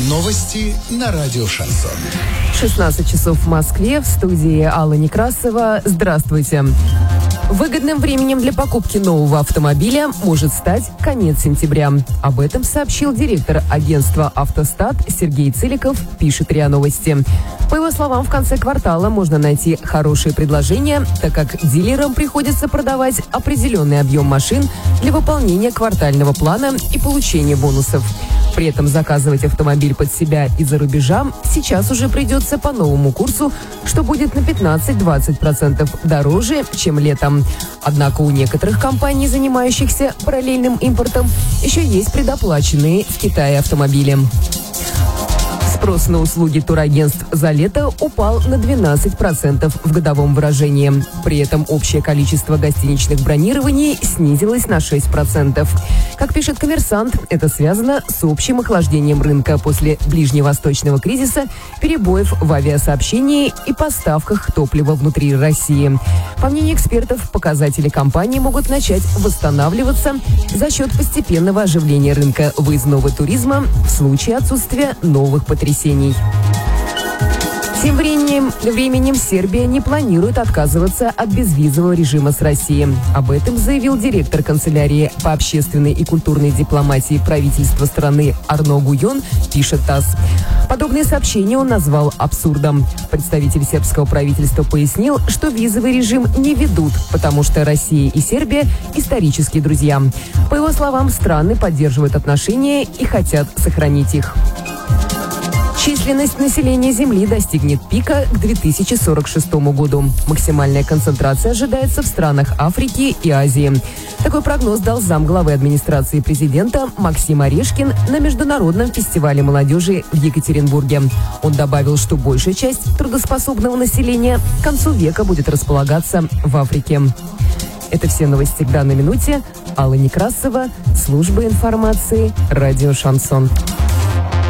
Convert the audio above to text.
Новости на радио «Шансон». 16 часов в Москве. В студии Алла Некрасова. Здравствуйте. Выгодным временем для покупки нового автомобиля может стать конец сентября. Об этом сообщил директор агентства «Автостат» Сергей Циликов, пишет РИА Новости. По его словам, в конце квартала можно найти хорошие предложения, так как дилерам приходится продавать определенный объем машин для выполнения квартального плана и получения бонусов. При этом заказывать автомобиль под себя из-за рубежа сейчас уже придется по новому курсу, что будет на 15-20% дороже, чем летом. Однако у некоторых компаний, занимающихся параллельным импортом, еще есть предоплаченные в Китае автомобили. Спрос на услуги турагентств за лето упал на 12% в годовом выражении. При этом общее количество гостиничных бронирований снизилось на 6%. Как пишет «Коммерсант», это связано с общим охлаждением рынка после ближневосточного кризиса, перебоев в авиасообщении и поставках топлива внутри России. По мнению экспертов, показатели компании могут начать восстанавливаться за счет постепенного оживления рынка выездного туризма в случае отсутствия новых потрясений. Тем временем Сербия не планирует отказываться от безвизового режима с Россией. Об этом заявил директор канцелярии по общественной и культурной дипломатии правительства страны Арно Гуйон, пишет ТАСС. Подобные сообщения он назвал абсурдом. Представитель сербского правительства пояснил, что визовый режим не ведут, потому что Россия и Сербия – исторические друзья. По его словам, страны поддерживают отношения и хотят сохранить их. Численность населения Земли достигнет пика к 2046 году. Максимальная концентрация ожидается в странах Африки и Азии. Такой прогноз дал замглавы администрации президента Максим Орешкин на Международном фестивале молодежи в Екатеринбурге. Он добавил, что большая часть трудоспособного населения к концу века будет располагаться в Африке. Это все новости к данной минуте. Алла Некрасова, служба информации, радио «Шансон».